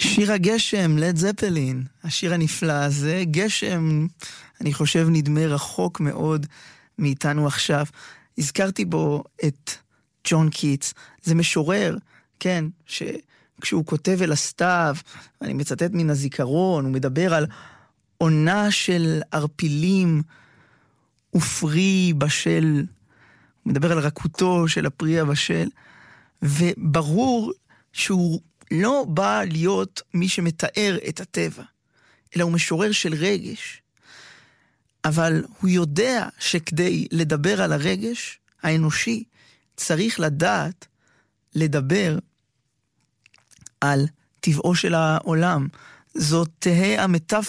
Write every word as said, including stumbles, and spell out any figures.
שיר הגשם, לד זפלין, השיר הנפלא הזה, גשם, אני חושב נדמה רחוק מאוד מאיתנו עכשיו. הזכרתי בו את ג'ון קיטס, זה משורר, כן, שכשהוא כותב אל הסתיו, אני מצטט מן הזיכרון, הוא מדבר על עונה של ערפילים ופרי בשל, הוא מדבר על רכותו של הפרי הבשל, וברור שהוא לא בא להיות מי שמתאר את הטבע, אלא הוא משורר של רגש. אבל הוא יודע שכדי לדבר על הרגש האנושי, צריך לדעת לדבר על טבעו של העולם. זאת תהה המטאפורה